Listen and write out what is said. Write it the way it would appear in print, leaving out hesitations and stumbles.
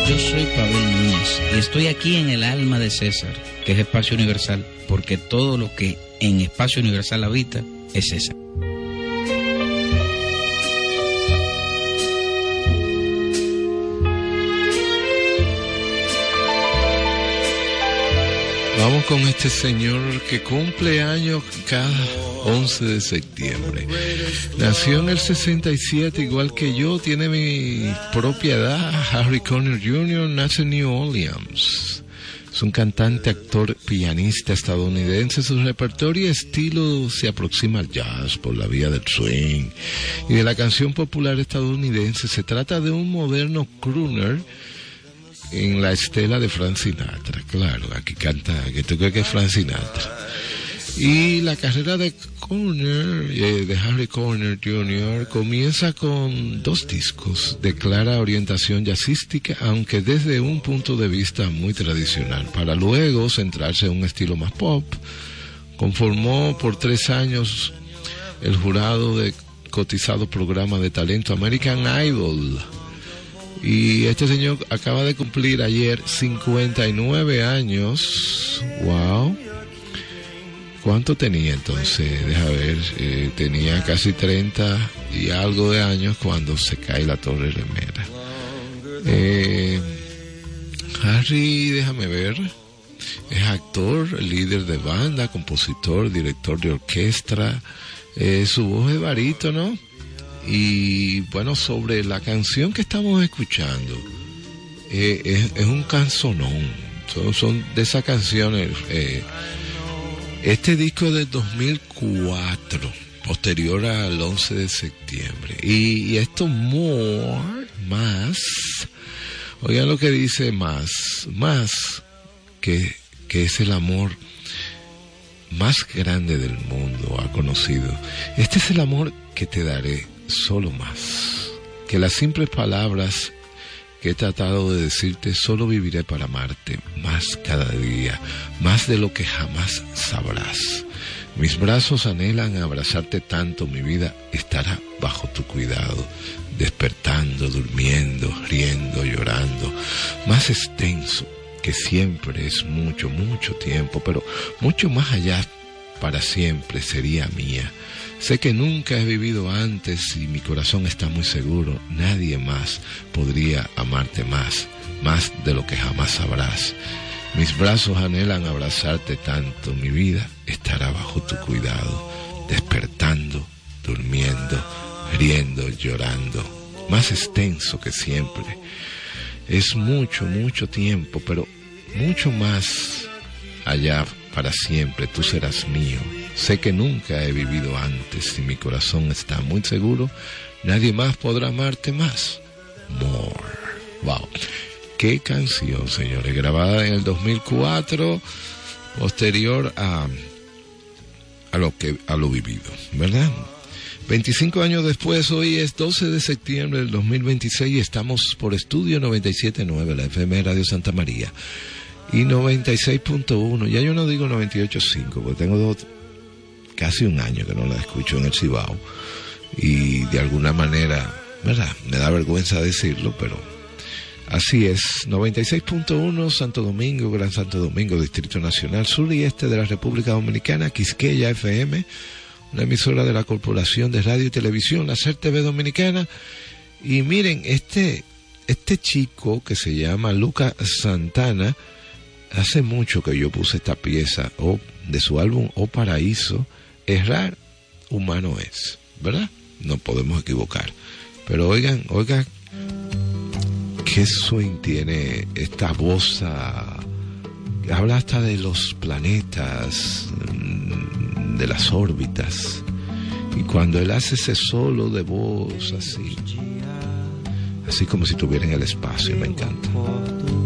Yo soy Pavel Núñez y estoy aquí en el alma de César, que es Espacio Universal, porque todo lo que en Espacio Universal habita es César. Vamos con este señor que cumple años cada 11 de septiembre. Nació en el 67, igual que yo, tiene mi propia edad. Harry Connick Jr. nace en New Orleans. Es un cantante, actor, pianista estadounidense. Su repertorio y estilo se aproxima al jazz por la vía del swing y de la canción popular estadounidense. Se trata de un moderno crooner en la estela de Frank Sinatra. Claro, aquí canta, que tú crees que es Frank Sinatra. Y la carrera de Harry Connick Jr. comienza con 2 discos de clara orientación jazzística, aunque desde un punto de vista muy tradicional, para luego centrarse en un estilo más pop. Conformó por 3 años el jurado de cotizado programa de talento American Idol. Y este señor acaba de cumplir ayer 59 años. ¡Wow! ¿Cuánto tenía entonces? Deja ver, tenía casi 30 y algo de años cuando se cae la Torre Remera. Harry, déjame ver, es actor, líder de banda, compositor, director de orquesta. Su voz es barítono. Y bueno, sobre la canción que estamos escuchando, es un canzonón. Son de esas canciones. Este disco es del 2004, posterior al 11 de septiembre. Y esto más, oigan lo que dice más, que es el amor más grande del mundo ha conocido. Este es el amor que te daré, solo más, que las simples palabras que he tratado de decirte, solo viviré para amarte más cada día, más de lo que jamás sabrás. Mis brazos anhelan abrazarte tanto, mi vida estará bajo tu cuidado, despertando, durmiendo, riendo, llorando, más extenso que siempre es mucho, mucho tiempo, pero mucho más allá, para siempre sería mía. Sé que nunca he vivido antes y mi corazón está muy seguro. Nadie más podría amarte más de lo que jamás sabrás. Mis brazos anhelan abrazarte tanto, mi vida estará bajo tu cuidado, despertando, durmiendo, riendo, llorando, más extenso que siempre. Es mucho, mucho tiempo, pero mucho más allá, para siempre tú serás mío. Sé que nunca he vivido antes y mi corazón está muy seguro. Nadie más podrá amarte más. More. Wow. Qué canción, señores. Grabada en el 2004, posterior a lo vivido, ¿verdad? 25 años después, hoy es 12 de septiembre del 2026 y estamos por Estudio 97.9, la FM Radio Santa María. Y 96.1, ya yo no digo 98.5, porque tengo casi un año que no la escucho en el Cibao. Y de alguna manera, ¿verdad? Me da vergüenza decirlo, pero así es. 96.1, Santo Domingo, Gran Santo Domingo, Distrito Nacional, sur y este de la República Dominicana, Quisqueya FM, una emisora de la Corporación de Radio y Televisión, la SER TV Dominicana. Y miren, este chico que se llama Lucas Santana, hace mucho que yo puse esta pieza de su álbum O Paraíso. Errar humano es, ¿verdad? No podemos equivocar. Pero oigan, qué swing tiene esta voz. Habla hasta de los planetas, de las órbitas. Y cuando él hace ese solo de voz así como si estuviera en el espacio, me encanta.